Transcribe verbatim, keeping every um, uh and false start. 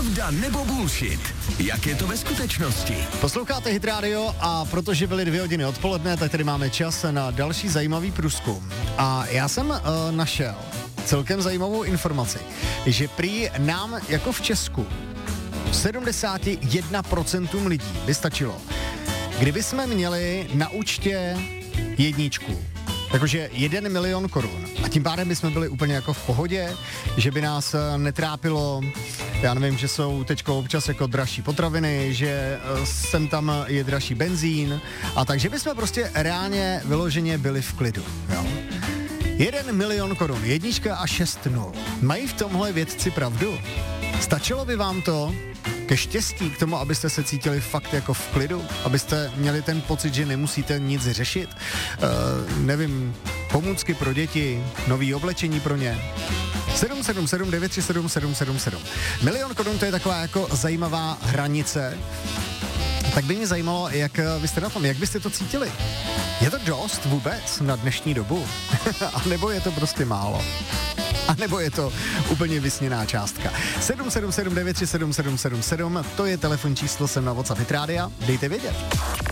Pravda nebo bullshit? Jak je to ve skutečnosti? Posloucháte Hit Radio a protože byly dvě hodiny odpoledne, tak tady máme čas na další zajímavý průzkum. A já jsem uh, našel celkem zajímavou informaci, že prý nám jako v Česku sedmdesát jedna procent lidí by stačilo, kdyby jsme měli na účtě jedničku. Jakože jeden milion korun. A tím pádem bychom byli úplně jako v pohodě, že by nás netrápilo, já nevím, že jsou teďko občas jako dražší potraviny, že sem tam je dražší benzín a takže bychom prostě reálně vyloženě byli v klidu, jo. Jeden milion korun, jednička a šest nul. Mají v tomhle vědci pravdu? Stačilo by vám to ke štěstí k tomu, abyste se cítili fakt jako v klidu? Abyste měli ten pocit, že nemusíte nic řešit? Uh, nevím, pomůcky pro děti, nový oblečení pro ně? sedm sedm sedm devět tři sedm sedm sedm sedm. Milion korun, to je taková jako zajímavá hranice. Tak by mě zajímalo, jak vy jste na tom, jak byste to cítili? Je to dost vůbec na dnešní dobu? A nebo je to prostě málo? A nebo je to úplně vysněná částka? sedm sedm sedm devět tři sedm sedm sedm sedm, to je telefonní číslo sem na WhatsApp Hit Rádia, dejte vědět.